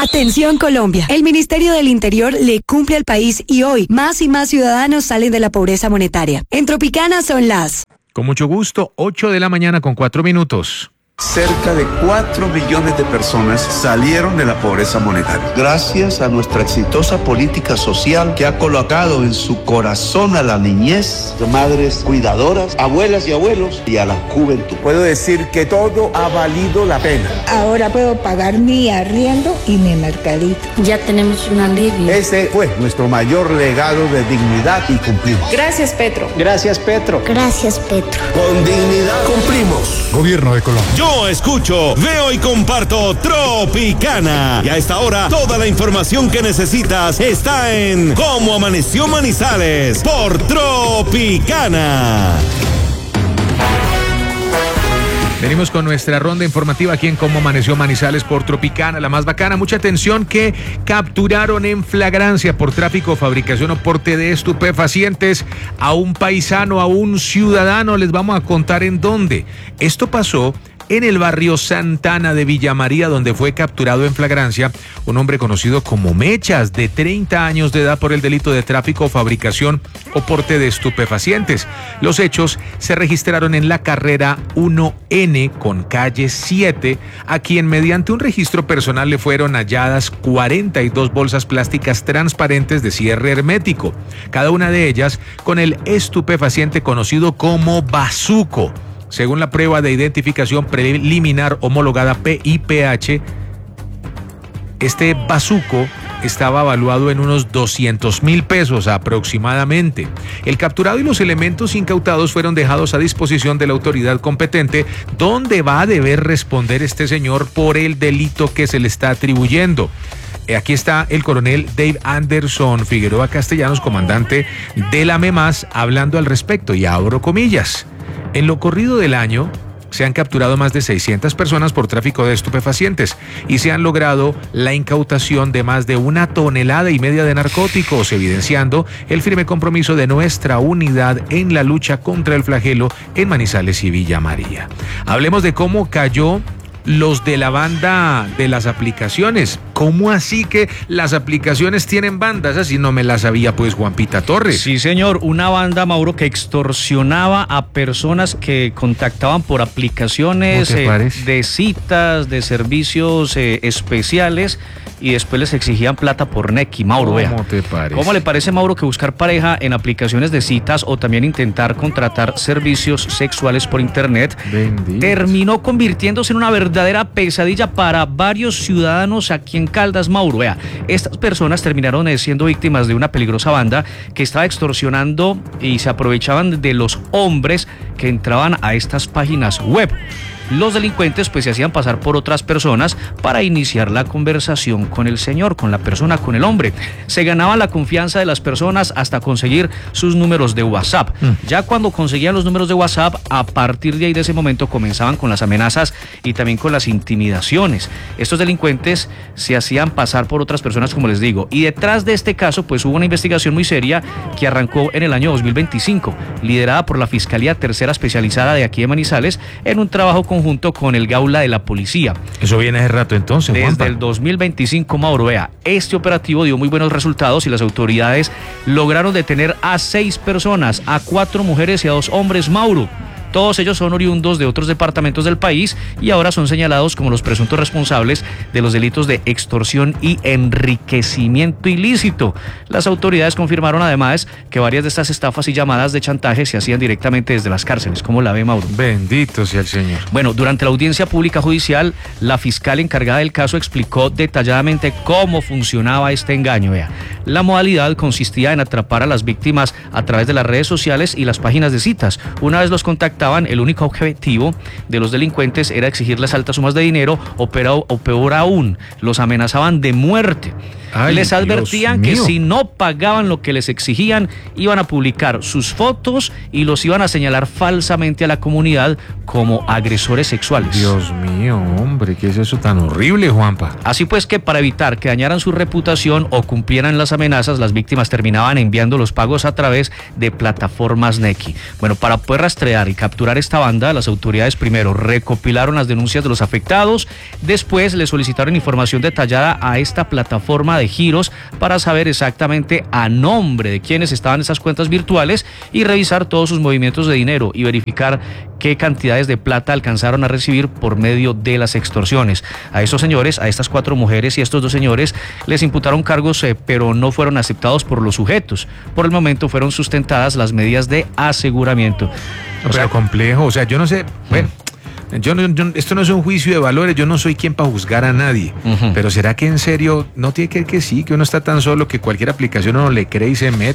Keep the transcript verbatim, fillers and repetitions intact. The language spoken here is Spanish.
Atención Colombia, el Ministerio del Interior le cumple al país y hoy más y más ciudadanos salen de la pobreza monetaria. En Tropicana son las... Con mucho gusto, ocho de la mañana con cuatro minutos. Cerca de cuatro millones de personas salieron de la pobreza monetaria. Gracias a nuestra exitosa política social que ha colocado en su corazón a la niñez, de madres cuidadoras, abuelas y abuelos y a la juventud. Puedo decir que todo ha valido la pena. Ahora puedo pagar mi arriendo y mi mercadito. Ya tenemos un alivio. Ese fue nuestro mayor legado de dignidad y cumplimos. Gracias, Petro. Gracias, Petro. Gracias, Petro. Con dignidad cumplimos. Gobierno de Colombia. Yo escucho, veo y comparto Tropicana. Y a esta hora, toda la información que necesitas está en Cómo Amaneció Manizales por Tropicana. Venimos con nuestra ronda informativa aquí en Cómo Amaneció Manizales por Tropicana, la más bacana. Mucha atención, que capturaron en flagrancia por tráfico, fabricación o porte de estupefacientes a un paisano, a un ciudadano. Les vamos a contar en dónde. Esto pasó en el barrio Santana de Villa María, donde fue capturado en flagrancia un hombre conocido como Mechas, de treinta años de edad, por el delito de tráfico, fabricación o porte de estupefacientes. Los hechos se registraron en la carrera uno ene con calle siete, a quien mediante un registro personal le fueron halladas cuarenta y dos bolsas plásticas transparentes de cierre hermético, cada una de ellas con el estupefaciente conocido como bazuco. Según la prueba de identificación preliminar homologada P I P H, este bazuco estaba evaluado en unos doscientos mil pesos aproximadamente. El capturado y los elementos incautados fueron dejados a disposición de la autoridad competente, donde va a deber responder este señor por el delito que se le está atribuyendo. Aquí está el coronel Dave Anderson Figueroa Castellanos, comandante de la MEMAS, hablando al respecto, y abro comillas. En lo corrido del año se han capturado más de seiscientas personas por tráfico de estupefacientes y se han logrado la incautación de más de una tonelada y media de narcóticos, evidenciando el firme compromiso de nuestra unidad en la lucha contra el flagelo en Manizales y Villa María. Hablemos de cómo cayó los de la banda de las aplicaciones. ¿Cómo así que las aplicaciones tienen bandas? Así no me la sabía pues Juanpita Torres. Sí, señor, una banda, Mauro, que extorsionaba a personas que contactaban por aplicaciones eh, de citas, de servicios eh, especiales, y después les exigían plata por Nequi, Mauro. ¿Cómo vea. te parece? ¿Cómo le parece, Mauro, que buscar pareja en aplicaciones de citas o también intentar contratar servicios sexuales por internet Bendito. terminó convirtiéndose en una verdadera pesadilla para varios ciudadanos aquí en Caldas, Mauro? Vea, estas personas terminaron siendo víctimas de una peligrosa banda que estaba extorsionando y se aprovechaban de los hombres que entraban a estas páginas web. Los delincuentes pues se hacían pasar por otras personas para iniciar la conversación con el señor, con la persona, con el hombre. Se ganaban la confianza de las personas hasta conseguir sus números de WhatsApp. Mm. Ya cuando conseguían los números de WhatsApp, a partir de ahí, de ese momento, comenzaban con las amenazas y también con las intimidaciones. Estos delincuentes se hacían pasar por otras personas, como les digo. Y detrás de este caso pues hubo una investigación muy seria que arrancó en el año dos mil veinticinco, liderada por la Fiscalía Tercera Especializada de aquí de Manizales, en un trabajo con junto con el Gaula de la Policía. Eso viene hace rato entonces, Desde Juanpa. el dos mil veinticinco, Mauro, vea, este operativo dio muy buenos resultados y las autoridades lograron detener a seis personas, a cuatro mujeres y a dos hombres, Mauro. Todos ellos son oriundos de otros departamentos del país y ahora son señalados como los presuntos responsables de los delitos de extorsión y enriquecimiento ilícito. Las autoridades confirmaron además que varias de estas estafas y llamadas de chantaje se hacían directamente desde las cárceles. ¿Cómo la ve, Mauro? Bendito sea el Señor. Bueno, durante la audiencia pública judicial, la fiscal encargada del caso explicó detalladamente cómo funcionaba este engaño. Vea, la modalidad consistía en atrapar a las víctimas a través de las redes sociales y las páginas de citas. Una vez los contactaban, el único objetivo de los delincuentes era exigirles altas sumas de dinero o, pero, o peor aún, los amenazaban de muerte. Ay, les advertían que si no pagaban lo que les exigían, iban a publicar sus fotos y los iban a señalar falsamente a la comunidad como agresores sexuales. Dios mío, hombre, ¿qué es eso tan horrible, Juanpa? Así pues que para evitar que dañaran su reputación o cumplieran las amenazas, las víctimas terminaban enviando los pagos a través de plataformas Nequi. Bueno, para poder rastrear y capturar esta banda, las autoridades primero recopilaron las denuncias de los afectados, después le solicitaron información detallada a esta plataforma de giros para saber exactamente a nombre de quiénes estaban esas cuentas virtuales y revisar todos sus movimientos de dinero y verificar qué cantidades de plata alcanzaron a recibir por medio de las extorsiones. A estos señores, a estas cuatro mujeres y a estos dos señores, les imputaron cargos, eh, pero no fueron aceptados por los sujetos. Por el momento fueron sustentadas las medidas de aseguramiento. O sea, complejo, o sea, yo no sé, bueno, yo no, yo, esto no es un juicio de valores, yo no soy quien para juzgar a nadie, uh-huh. pero ¿será que en serio no tiene que ver que sí, que uno está tan solo que cualquier aplicación uno le cree y se mete?